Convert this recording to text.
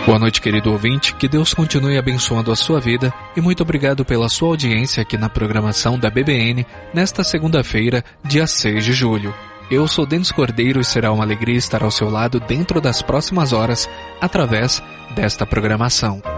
Boa noite, querido ouvinte, que Deus continue abençoando a sua vida e muito obrigado pela sua audiência aqui na programação da BBN nesta segunda-feira, dia 6 de julho. Eu sou Denis Cordeiro e será uma alegria estar ao seu lado dentro das próximas horas através desta programação.